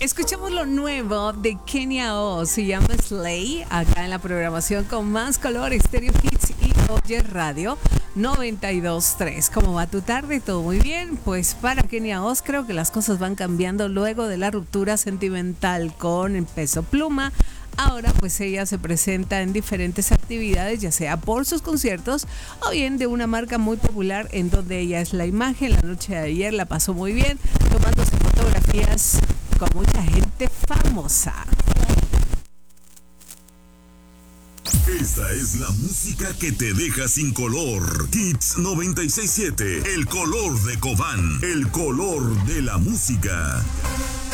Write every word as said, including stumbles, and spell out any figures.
Escuchamos lo nuevo de Kenia O, se llama Slay, acá en la programación con más color, Stereo Hits y Oye Radio noventa y dos punto tres. ¿Cómo va tu tarde? ¿Todo muy bien? Pues para Kenia O creo que las cosas van cambiando luego de la ruptura sentimental con el Peso Pluma. Ahora pues ella se presenta en diferentes actividades, ya sea por sus conciertos o bien de una marca muy popular en donde ella es la imagen. La noche de ayer la pasó muy bien, tomándose fotografías con mucha gente famosa. Esta es la música que te deja sin color. Hits noventa y seis punto siete, el color de Cobán, el color de la música.